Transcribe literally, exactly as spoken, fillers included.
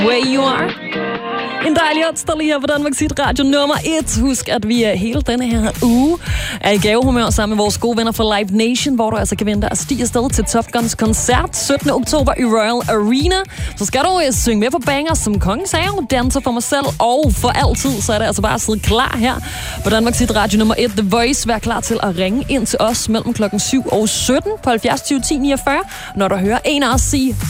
Where you are. En dejlig onsdag lige her på Danmarks Hit Radio nummer et. Husk, at vi hele denne her uge er i gavehumør sammen med vores gode venner fra Live Nation, hvor du altså kan vente at stige afsted til Top Guns koncert syttende oktober i Royal Arena. Så skal du uh, synge med på banger som Kongens Have, danser for mig selv og for altid. Så er det altså bare at sidde klar her på Danmarks Hit Radio nummer et. The Voice. Vær klar til at ringe ind til os mellem klokken syv og sytten på halvfjerds tyve ti niogfyrre, når du hører en af os sige